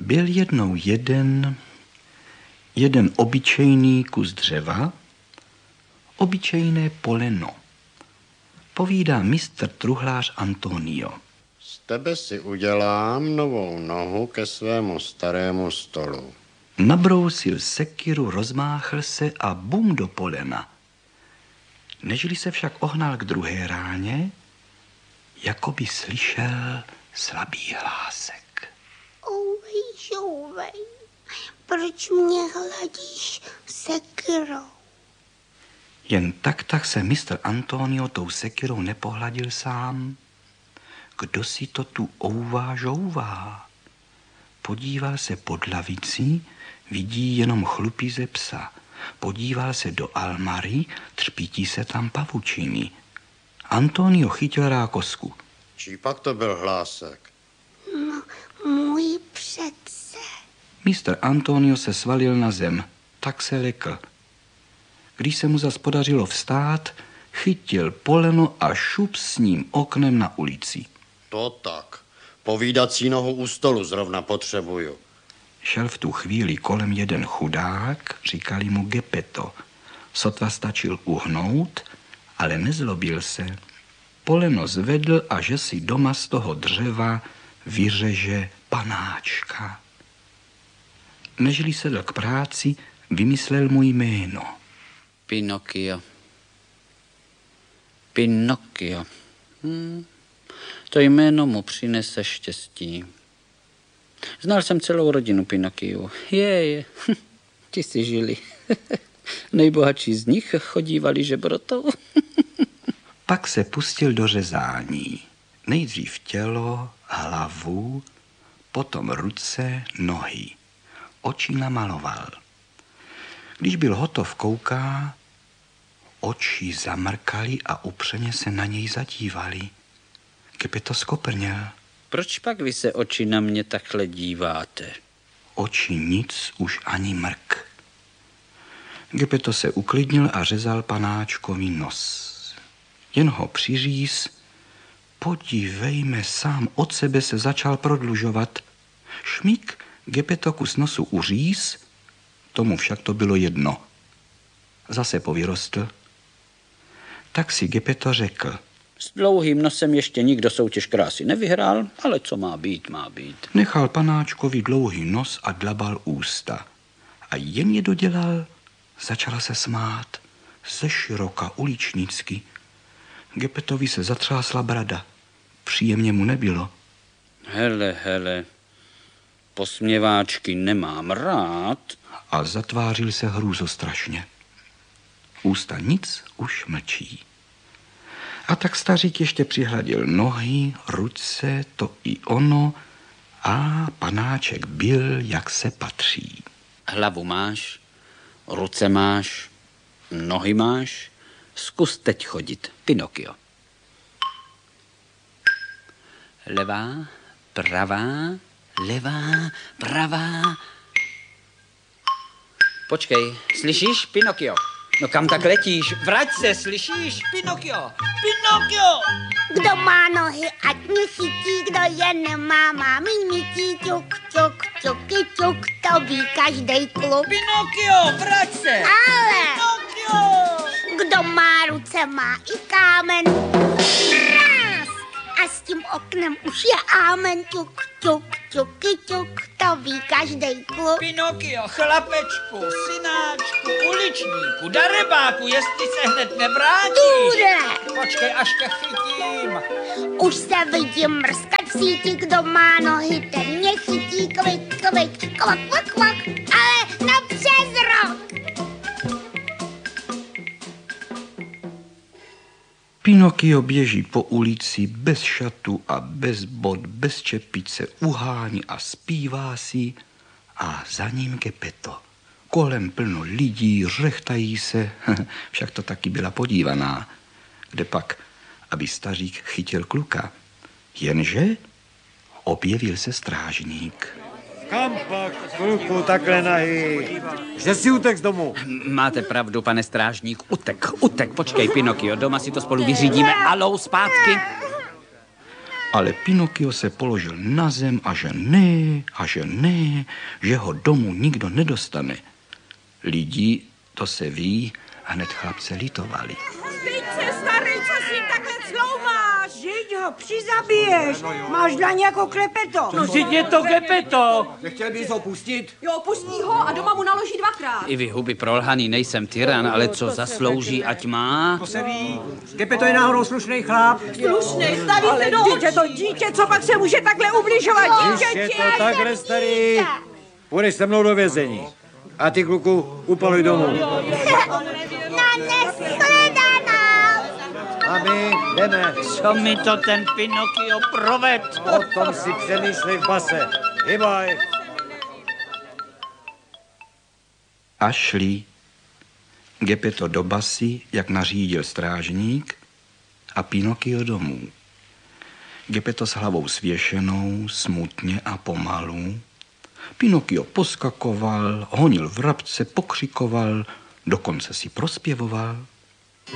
Byl jednou jeden obyčejný kus dřeva, obyčejné poleno. Povídá mistr truhlář Antonio. Z tebe si udělám novou nohu ke svému starému stolu. Nabrousil sekiru, rozmáchl se a bum do polena. Nežli se však ohnal k druhé ráně, jako by slyšel slabý hlásek. Ouvej, proč mě hladíš sekirou? Jen tak se mistr Antonio tou sekirou nepohladil sám. Kdo si to tu žouvá? Podíval se pod lavicí, vidí jenom chlupy ze psa. Podíval se do almary, třpítí se tam pavučiny. Antonio chytil rákosku. Čí pak to byl hlásek? No, můj přece. Mistr Antonio se svalil na zem, tak se lekl. Když se mu zas podařilo vstát, chytil poleno a šup s ním oknem na ulici. To tak. Povídací nohu u stolu zrovna potřebuju. Šel v tu chvíli kolem jeden chudák, říkali mu Geppetto. Sotva stačil uhnout, ale nezlobil se. Poleno zvedl a že si doma z toho dřeva vyřeže panáčka. Nežli sedl k práci, vymyslel mu jméno. Pinocchio. To jméno mu přinese štěstí. Znal jsem celou rodinu Pinocchiů. Ti si žili. Nejbohatší z nich chodívali žebrotou. Pak se pustil do řezání. Nejdřív tělo, hlavu, potom ruce, nohy. Oči namaloval. Když byl hotov, kouká, oči zamrkali a upřeně se na něj zadívali. Geppetto skoprněl. Proč pak vy se oči na mě takhle díváte? Oči nic, už ani mrk. Geppetto se uklidnil a řezal panáčkový nos. Jen ho přiříz, podívejme, sám od sebe se začal prodlužovat. Šmík, Geppetto kus nosu uříz, tomu však to bylo jedno. Zase povyrostl. Tak si Geppetto řekl. S dlouhým nosem ještě nikdo soutěž krásy nevyhrál, ale co má být, má být. Nechal panáčkovi dlouhý nos a dlabal ústa. A jen je dodělal, začala se smát. Ze široka uličnicky. Geppettovi se zatřásla brada. Příjemně mu nebylo. Hele, posměváčky nemám rád. A zatvářil se hrůzostrašně. Ústa nic, už mlčí. A tak stařík ještě přihladil nohy, ruce, to i ono a panáček byl, jak se patří. Hlavu máš, ruce máš, nohy máš, zkus teď chodit, Pinocchio. Levá, pravá, levá, pravá. Počkej, slyšíš, Pinocchio? No kam tak letíš? Vrať se, slyšíš, Pinocchio? Pinocchio! Kdo má nohy, ať mě chytí, kdo je nemá, má mítí, ťuk, ťuk, ťuky, ťuk, to ví každej klub. Pinocchio, vrať se! Ale Pinocchio! kdo má ruce, má i kámen. Raz! A s tím oknem už je ámen, ťuk, ťuk, ťuky, ťuk, to ví každej klub. Pinocchio, chlapečku, synáčku, uličníku, darebáku, jestli se hned nevrátíš. Bude! Počkej, až tě chytím. Už se vidím mrskat v síti, kdo má nohy, ten mě chytí, kvik, kvik, kvak, kvak, kvak, ale na přes rok. Pinocchio běží po ulici bez šatu a bez bot, bez čepice, uhání a zpívá si a za ním Geppetto. Kolem plno lidí, řechtají se, však to taky byla podívaná. Kde pak, aby stařík chytil kluka. Jenže objevil se strážník. Kam pak, kluku, takhle nahý? Že si utek z domu? Máte pravdu, pane strážník, utek, počkej, Pinocchio, doma si to spolu vyřídíme, alou, zpátky. Ale Pinokio se položil na zem a že ne, že ho domů nikdo nedostane. Lidi, to se ví, hned chlapce litovali. Styď se, starý, co si takhle cloumáš? Žiď ho, přizabiješ. Máš dlaň jako klepeto. No, žiď je to Gepeto. Nechtěl bys ho pustit? Jo, pustí ho a doma mu naloží 2krát. I vy huby prolhaný, nejsem tyran, ale co zaslouží, ať má. To se ví. Gepeto je náhodou slušný chlap. Slušnej, stavíte do očí. To dítě, co pak se může takhle ubližovat Když je to takhle, starý, půjdeš se mnou do vězení. A ty, kluku, upaluj domů. Na neshledanou. A my jdeme. Co mi to ten Pinokio proved? O tom si přemýšlej v base. Hybaj. A šli. Gepeto do basy, jak nařídil strážník, a Pinokio domů. Gepeto s hlavou svěšenou, smutně a pomalu. Pinokio poskakoval, honil vrabce, pokřikoval, dokonce si prospěvoval.